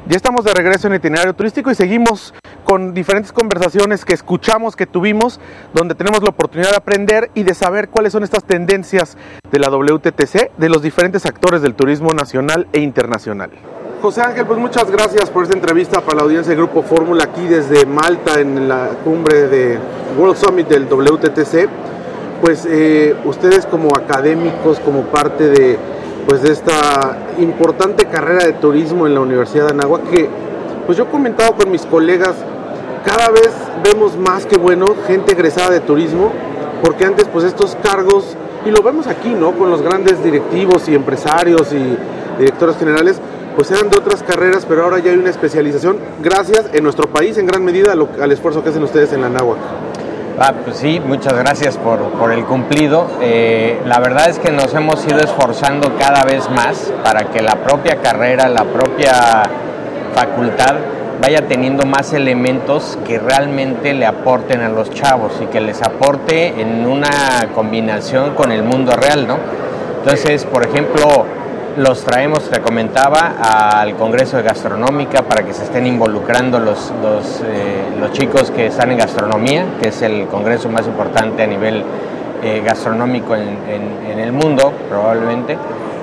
Ya estamos de regreso en Itinerario Turístico y seguimos con diferentes conversaciones que escuchamos, que tuvimos, donde tenemos la oportunidad de aprender y de saber cuáles son estas tendencias de la WTTC, de los diferentes actores del turismo nacional e internacional. José Ángel, pues muchas gracias por esta entrevista para la audiencia del Grupo Fórmula aquí desde Malta en la cumbre de World Summit del WTTC. Pues ustedes como académicos, como parte de esta importante carrera de turismo en la Universidad de Anáhuac, que pues yo he comentado con mis colegas, cada vez vemos más que bueno gente egresada de turismo, porque antes pues estos cargos, y lo vemos aquí, ¿no? Con los grandes directivos y empresarios y directores generales, pues eran de otras carreras, pero ahora ya hay una especialización, gracias en nuestro país en gran medida al esfuerzo que hacen ustedes en la Anáhuac. Pues sí, muchas gracias por el cumplido. La verdad es que nos hemos ido esforzando cada vez más para que la propia carrera, la propia facultad vaya teniendo más elementos que realmente le aporten a los chavos y que les aporte en una combinación con el mundo real, ¿no? Entonces, por ejemplo, los traemos, te comentaba, al Congreso de Gastronómica para que se estén involucrando los chicos que están en gastronomía, que es el congreso más importante a nivel gastronómico en el mundo, probablemente.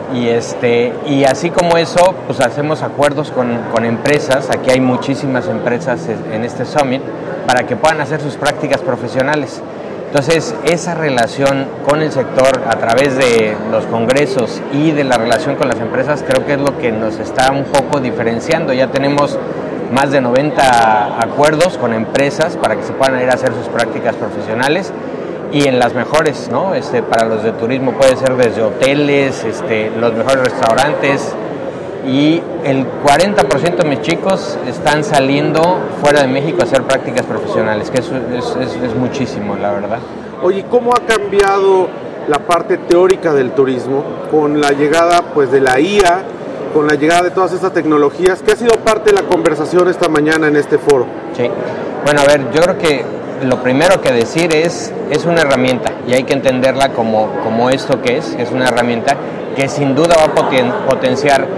Y así como eso, pues hacemos acuerdos con empresas. Aquí hay muchísimas empresas en este Summit para que puedan hacer sus prácticas profesionales. Entonces, esa relación con el sector a través de los congresos y de la relación con las empresas creo que es lo que nos está un poco diferenciando. Ya tenemos más de 90 acuerdos con empresas para que se puedan ir a hacer sus prácticas profesionales y en las mejores, ¿no? Para los de turismo puede ser desde hoteles, los mejores restaurantes, y el 40% de mis chicos están saliendo fuera de México a hacer prácticas profesionales, que eso es muchísimo, la verdad. Oye, ¿cómo ha cambiado la parte teórica del turismo con la llegada pues de la IA, con la llegada de todas estas tecnologías, que ha sido parte de la conversación esta mañana en este foro? Sí, bueno, a ver, yo creo que lo primero que decir es una herramienta y hay que entenderla como esto que es una herramienta que sin duda va a potenciar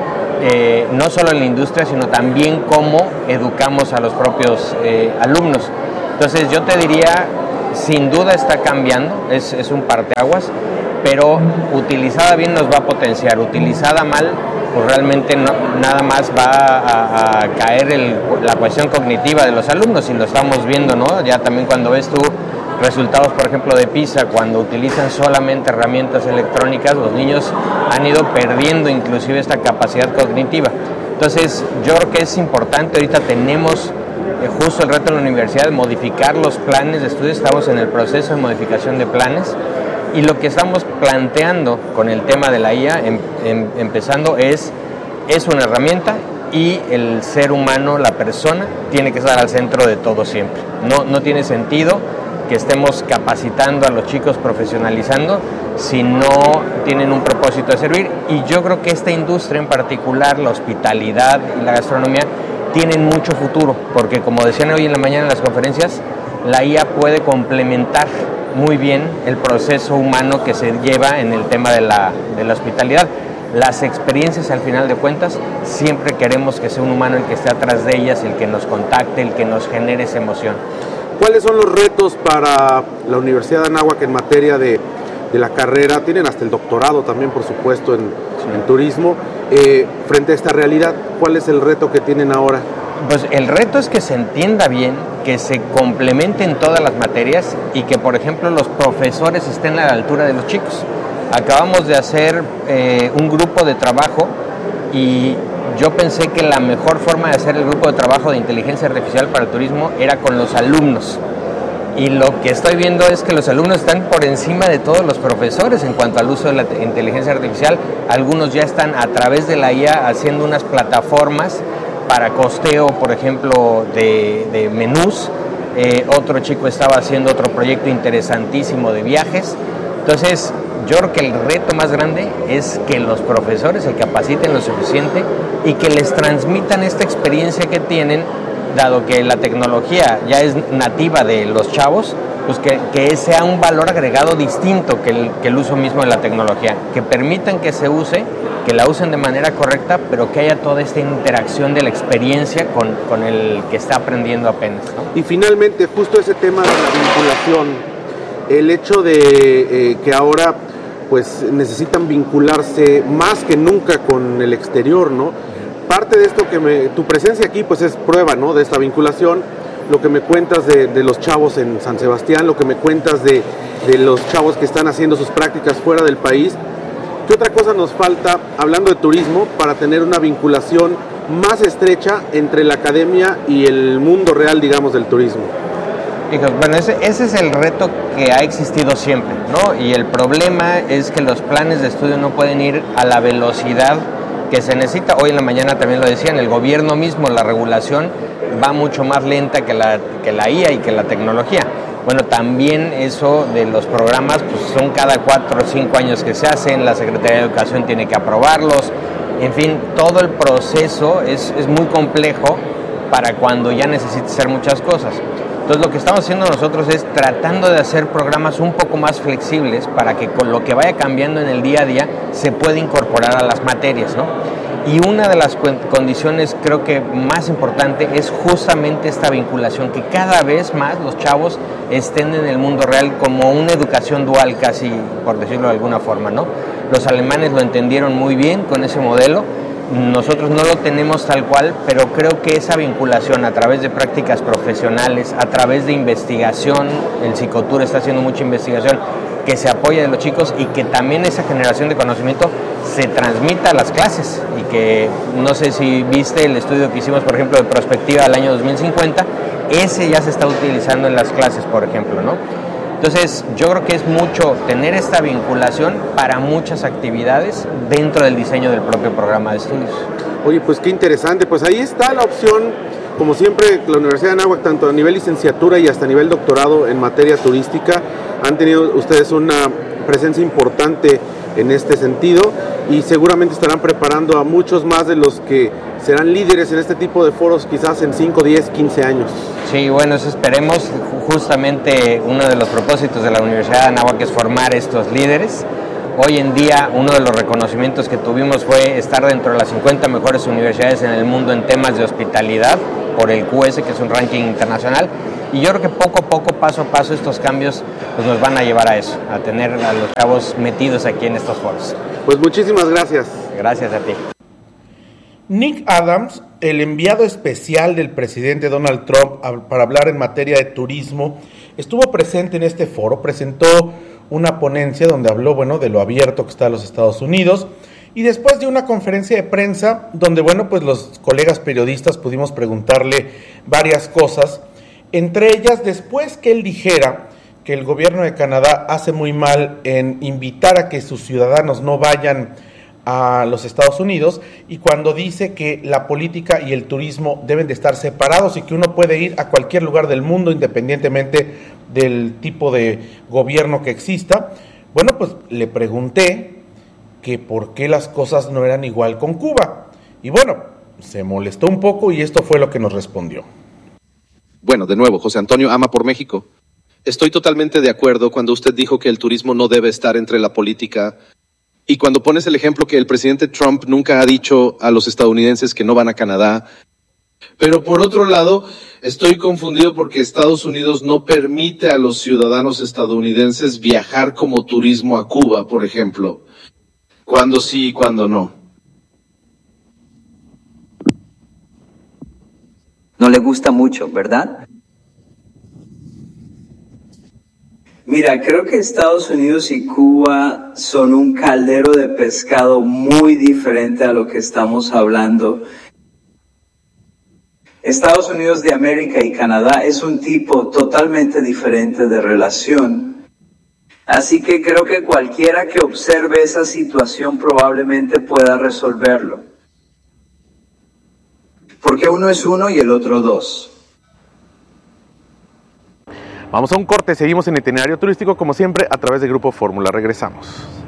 no solo en la industria, sino también cómo educamos a los propios alumnos. Entonces yo te diría, sin duda está cambiando, es un parteaguas, pero utilizada bien nos va a potenciar, utilizada mal, pues realmente nada más va a caer la cuestión cognitiva de los alumnos, y lo estamos viendo, ¿no? Ya también cuando ves tú resultados, por ejemplo, de PISA, cuando utilizan solamente herramientas electrónicas, los niños han ido perdiendo inclusive esta capacidad cognitiva. Entonces, yo creo que es importante, ahorita tenemos justo el reto en la universidad de modificar los planes de estudio, estamos en el proceso de modificación de planes, y lo que estamos planteando con el tema de la IA, empezando, es una herramienta, y el ser humano, la persona, tiene que estar al centro de todo siempre. No tiene sentido que estemos capacitando a los chicos, profesionalizando, si no tienen un propósito de servir. Y yo creo que esta industria en particular, la hospitalidad y la gastronomía, tienen mucho futuro, porque como decían hoy en la mañana en las conferencias, la IA puede complementar muy bien el proceso humano que se lleva en el tema de la hospitalidad. Las experiencias, al final de cuentas, siempre queremos que sea un humano el que esté atrás de ellas, el que nos contacte, el que nos genere esa emoción. ¿Cuáles son los retos para la Universidad de Anáhuac en materia de la carrera? Tienen hasta el doctorado también, por supuesto, en turismo. Frente a esta realidad, ¿cuál es el reto que tienen ahora? Pues el reto es que se entienda bien, que se complementen todas las materias y que, por ejemplo, los profesores estén a la altura de los chicos. Acabamos de hacer un grupo de trabajo y yo pensé que la mejor forma de hacer el grupo de trabajo de inteligencia artificial para el turismo era con los alumnos. Y lo que estoy viendo es que los alumnos están por encima de todos los profesores en cuanto al uso de la inteligencia artificial. Algunos ya están a través de la IA haciendo unas plataformas para costeo, por ejemplo, de menús. Otro chico estaba haciendo otro proyecto interesantísimo de viajes. Entonces, yo creo que el reto más grande es que los profesores se capaciten lo suficiente y que les transmitan esta experiencia que tienen, dado que la tecnología ya es nativa de los chavos, pues que sea un valor agregado distinto que el uso mismo de la tecnología, que permitan que se use, que la usen de manera correcta, pero que haya toda esta interacción de la experiencia con el que está aprendiendo apenas, ¿no? Y finalmente, justo ese tema de la vinculación, el hecho de que ahora pues necesitan vincularse más que nunca con el exterior, ¿no? Parte de esto tu presencia aquí pues es prueba, ¿no?, de esta vinculación. Lo que me cuentas de los chavos en San Sebastián, lo que me cuentas de los chavos que están haciendo sus prácticas fuera del país. ¿Qué otra cosa nos falta, hablando de turismo, para tener una vinculación más estrecha entre la academia y el mundo real, digamos, del turismo? Hijos, bueno, ese es el reto que ha existido siempre, ¿no? Y el problema es que los planes de estudio no pueden ir a la velocidad que se necesita. Hoy en la mañana también lo decían, el gobierno mismo, la regulación va mucho más lenta que la IA y que la tecnología. Bueno, también eso de los programas, pues son cada 4 o 5 años que se hacen, la Secretaría de Educación tiene que aprobarlos, en fin, todo el proceso es muy complejo para cuando ya necesites hacer muchas cosas. Entonces lo que estamos haciendo nosotros es tratando de hacer programas un poco más flexibles para que con lo que vaya cambiando en el día a día se pueda incorporar a las materias, ¿no? Y una de las condiciones creo que más importante es justamente esta vinculación, que cada vez más los chavos estén en el mundo real como una educación dual casi, por decirlo de alguna forma, ¿no? Los alemanes lo entendieron muy bien con ese modelo. Nosotros no lo tenemos tal cual, pero creo que esa vinculación a través de prácticas profesionales, a través de investigación, el Psicotour está haciendo mucha investigación, que se apoya de los chicos y que también esa generación de conocimiento se transmita a las clases, y que no sé si viste el estudio que hicimos, por ejemplo, de prospectiva del año 2050, ese ya se está utilizando en las clases, por ejemplo, ¿no? Entonces, yo creo que es mucho tener esta vinculación para muchas actividades dentro del diseño del propio programa de estudios. Oye, pues qué interesante. Pues ahí está la opción, como siempre, la Universidad de Anáhuac, tanto a nivel licenciatura y hasta a nivel doctorado en materia turística, han tenido ustedes una presencia importante en este sentido y seguramente estarán preparando a muchos más de los que serán líderes en este tipo de foros quizás en 5, 10, 15 años. Sí, bueno, eso esperemos. Justamente uno de los propósitos de la Universidad de Anáhuac es formar estos líderes. Hoy en día uno de los reconocimientos que tuvimos fue estar dentro de las 50 mejores universidades en el mundo en temas de hospitalidad por el QS, que es un ranking internacional. Y yo creo que poco a poco, paso a paso, estos cambios pues, nos van a llevar a eso, a tener a los chavos metidos aquí en estos foros. Pues muchísimas gracias. Gracias a ti. Nick Adams, el enviado especial del presidente Donald Trump para hablar en materia de turismo, estuvo presente en este foro, presentó una ponencia donde habló, bueno, de lo abierto que está los Estados Unidos, y después de una conferencia de prensa donde, bueno, pues los colegas periodistas pudimos preguntarle varias cosas, entre ellas, después que él dijera que el gobierno de Canadá hace muy mal en invitar a que sus ciudadanos no vayan a los Estados Unidos, y cuando dice que la política y el turismo deben de estar separados y que uno puede ir a cualquier lugar del mundo independientemente del tipo de gobierno que exista, bueno, pues le pregunté que por qué las cosas no eran igual con Cuba. Y bueno, se molestó un poco y esto fue lo que nos respondió. Bueno, de nuevo, José Antonio ama por México. Estoy totalmente de acuerdo cuando usted dijo que el turismo no debe estar entre la política. Y cuando pones el ejemplo que el presidente Trump nunca ha dicho a los estadounidenses que no van a Canadá. Pero por otro lado, estoy confundido porque Estados Unidos no permite a los ciudadanos estadounidenses viajar como turismo a Cuba, por ejemplo. Cuando sí y cuando no. No le gusta mucho, ¿verdad? Mira, creo que Estados Unidos y Cuba son un caldero de pescado muy diferente a lo que estamos hablando. Estados Unidos de América y Canadá es un tipo totalmente diferente de relación. Así que creo que cualquiera que observe esa situación probablemente pueda resolverlo. Porque uno es uno y el otro dos. Vamos a un corte, seguimos en Itinerario Turístico como siempre a través de Grupo Fórmula. Regresamos.